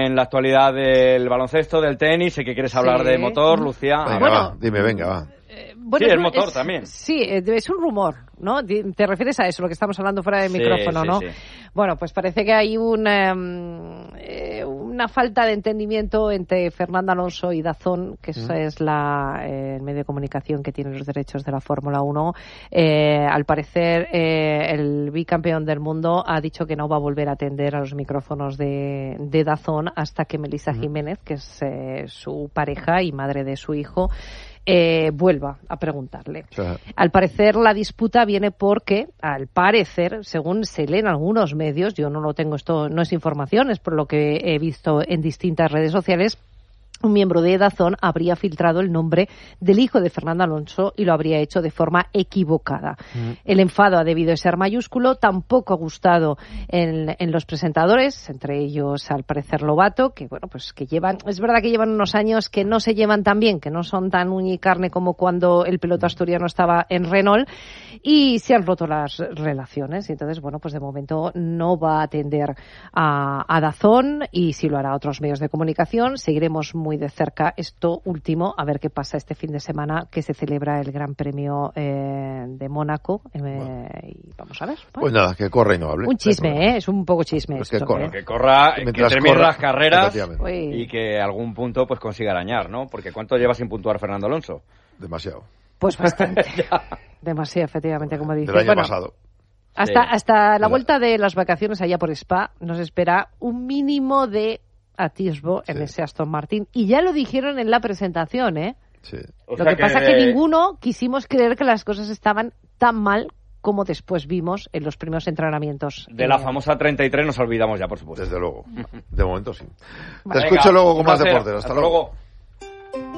en la actualidad del baloncesto, del tenis. Sé que quieres hablar de motor, Lucía. Venga, va, dime, venga, va. Bueno, sí, el motor también. Sí, es un rumor, ¿no? Te refieres a eso, lo que estamos hablando fuera del micrófono, ¿no? Sí. Bueno, pues parece que hay una falta de entendimiento entre Fernando Alonso y DAZN, que esa es el medio de comunicación que tiene los derechos de la Fórmula 1. Al parecer, el bicampeón del mundo ha dicho que no va a volver a atender a los micrófonos de DAZN hasta que Melissa Jiménez, que es su pareja y madre de su hijo, vuelva a preguntarle. Al parecer la disputa viene porque, al parecer, según se lee en algunos medios, yo no lo tengo, esto no es información, es por lo que he visto en distintas redes sociales, un miembro de DAZN habría filtrado el nombre del hijo de Fernando Alonso y lo habría hecho de forma equivocada. El enfado ha debido ser mayúsculo, tampoco ha gustado en los presentadores, entre ellos al parecer Lobato, que bueno, pues que es verdad que llevan unos años que no se llevan tan bien, que no son tan uña y carne como cuando el piloto asturiano estaba en Renault, y se han roto las relaciones. Y entonces, bueno, pues de momento no va a atender a DAZN, y sí lo hará a otros medios de comunicación. Seguiremos muy de cerca esto último, a ver qué pasa este fin de semana que se celebra el Gran Premio de Mónaco, y vamos a ver. Pues nada, que corra y no hable. Un chisme, es un poco chisme pues esto. Que corra, que termine las carreras Uy. y que a algún punto pues consiga arañar, ¿no? Porque ¿cuánto lleva sin puntuar Fernando Alonso? Demasiado. Pues bastante. Demasiado, efectivamente, como dice. Del año pasado. Hasta la vuelta de las vacaciones allá por Spa nos espera un mínimo de atisbo en ese Aston Martin, y ya lo dijeron en la presentación, ¿eh? Sí. Lo que pasa es que ninguno quisimos creer que las cosas estaban tan mal como después vimos en los primeros entrenamientos. De la famosa 33 nos olvidamos ya, por supuesto. Desde luego. De momento sí. Vale. Te escucho luego con más deportes. Hasta luego.